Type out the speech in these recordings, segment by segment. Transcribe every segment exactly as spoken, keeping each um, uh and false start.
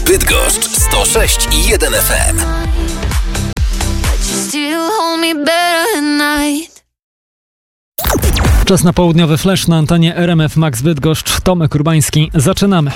Bydgoszcz sto sześć i jeden F M. Czas na południowy flash na antenie R M F Max Bydgoszcz. Tomek Urbański. Zaczynamy.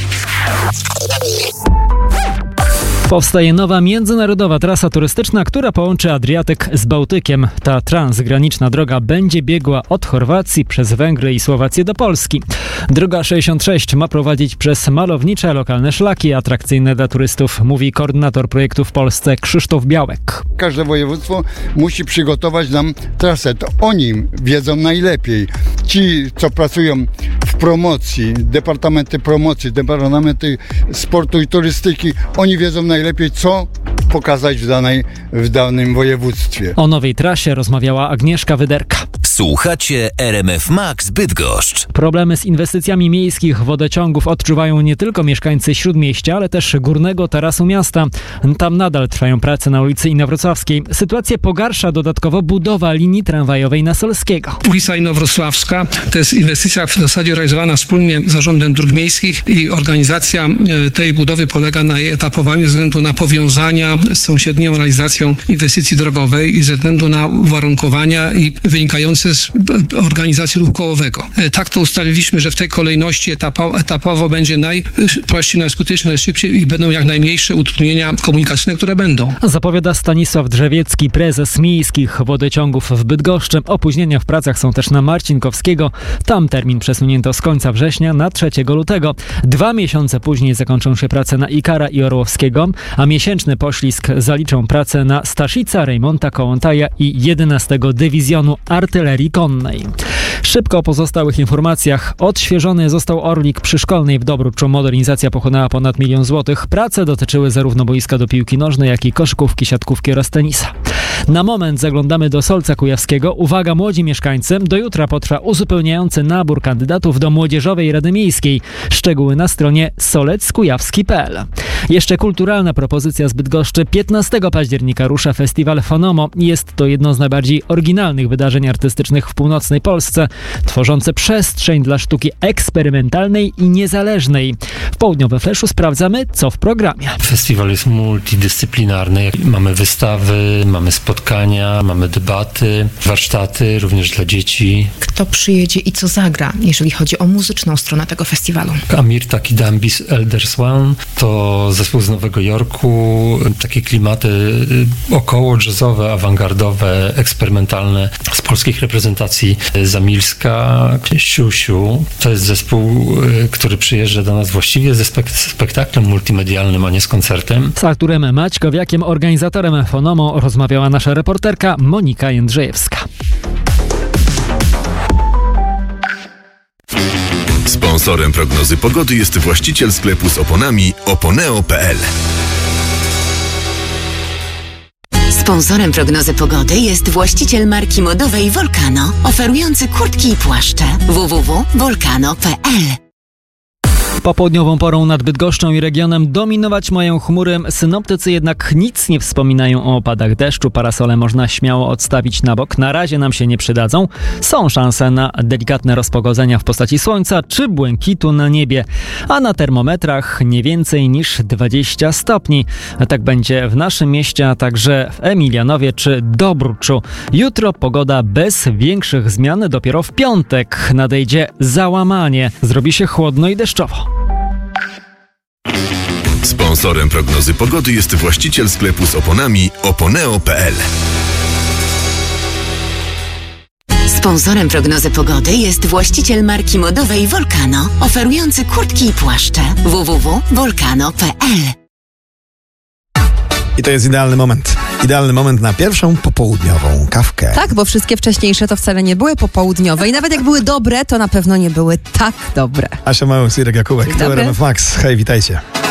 Powstaje nowa międzynarodowa trasa turystyczna, która połączy Adriatyk z Bałtykiem. Ta transgraniczna droga będzie biegła od Chorwacji przez Węgry i Słowację do Polski. Droga sześćdziesiąt sześć ma prowadzić przez malownicze lokalne szlaki atrakcyjne dla turystów, mówi koordynator projektu w Polsce Krzysztof Białek. Każde województwo musi przygotować nam trasę. To oni wiedzą najlepiej. Ci, co pracują w promocji, departamenty promocji, departamenty sportu i turystyki, oni wiedzą najlepiej. Najlepiej co pokazać w, danej, w danym województwie. O nowej trasie rozmawiała Agnieszka Wyderka. Słuchacie R M F Max Bydgoszcz. Problemy z inwestycjami miejskich wodociągów odczuwają nie tylko mieszkańcy Śródmieścia, ale też górnego tarasu miasta. Tam nadal trwają prace na ulicy Inowrocławskiej. Sytuację pogarsza dodatkowo budowa linii tramwajowej na Solskiego. Ulica Inowrocławska to jest inwestycja w zasadzie realizowana wspólnie z Zarządem Dróg Miejskich i organizacja tej budowy polega na jej etapowaniu ze względu na powiązania z sąsiednią realizacją inwestycji drogowej i ze względu na uwarunkowania i wynikające z organizacji ruchu kołowego. Tak to ustaliliśmy, że w tej kolejności etapo, etapowo będzie najprościej, najskuteczniej, najszybciej i będą jak najmniejsze utrudnienia komunikacyjne, które będą. Zapowiada Stanisław Drzewiecki, prezes miejskich wodociągów w Bydgoszczy. Opóźnienia w pracach są też na Marcinkowskiego. Tam termin przesunięto z końca września na trzeciego lutego. Dwa miesiące później zakończą się prace na Ikara i Orłowskiego, a miesięczny poślizg zaliczą pracę na Staszica, Rejmonta, Kołątaja i jedenastego Dywizjonu Artylerii Konnej. Szybko o pozostałych informacjach. Odświeżony został Orlik Przyszkolnej w Dobruczu. Modernizacja pochłonęła ponad milion złotych. Prace dotyczyły zarówno boiska do piłki nożnej, jak i koszykówki, siatkówki oraz tenisa. Na moment zaglądamy do Solca Kujawskiego. Uwaga, młodzi mieszkańcy. Do jutra potrwa uzupełniający nabór kandydatów do Młodzieżowej Rady Miejskiej. Szczegóły na stronie soleckujawski kropka p l. Jeszcze kulturalna propozycja z Bydgoszczy. piętnastego października rusza festiwal Fonomo. Jest to jedno z najbardziej oryginalnych wydarzeń artystycznych w północnej Polsce, tworzące przestrzeń dla sztuki eksperymentalnej i niezależnej. W południowym fleszu sprawdzamy, co w programie. Festiwal jest multidyscyplinarny. Mamy wystawy, mamy spotkania, mamy debaty, warsztaty, również dla dzieci. Kto przyjedzie i co zagra, jeżeli chodzi o muzyczną stronę tego festiwalu? Amir Takidambis Elders One to zespół z Nowego Jorku. Takie klimaty około jazzowe, awangardowe, eksperymentalne z polskich reprezentacji. Zamilska, Siusiu. To jest zespół, który przyjeżdża do nas właściwie ze spek- spektaklem multimedialnym, a nie z koncertem. Z Arturem Maćkowiakiem, organizatorem Fonomo, rozmawiała nasza reporterka Monika Jędrzejewska. Sponsorem prognozy pogody jest właściciel sklepu z oponami oponeo kropka p l. Sponsorem prognozy pogody jest właściciel marki modowej Volcano, oferujący kurtki i płaszcze. w w w kropka volcano kropka p l. Popołudniową porą nad Bydgoszczą i regionem dominować mają chmury. Synoptycy jednak nic nie wspominają o opadach deszczu. Parasole można śmiało odstawić na bok. Na razie nam się nie przydadzą. Są szanse na delikatne rozpogodzenia w postaci słońca czy błękitu na niebie. A na termometrach nie więcej niż dwadzieścia stopni. Tak będzie w naszym mieście, a także w Emilianowie czy Dobruczu. Jutro pogoda bez większych zmian. Dopiero w piątek nadejdzie załamanie. Zrobi się chłodno i deszczowo. Sponsorem prognozy pogody jest właściciel sklepu z oponami oponeo kropka p l. Sponsorem prognozy pogody jest właściciel marki modowej Volcano, oferujący kurtki i płaszcze. w w w kropka volcano kropka p l. I to jest idealny moment. Idealny moment na pierwszą popołudniową kawkę. Tak, bo wszystkie wcześniejsze to wcale nie były popołudniowe i nawet jak były dobre, to na pewno nie były tak dobre. Asia Małych, Irek Jakubek, to R M F Max. Hej, witajcie.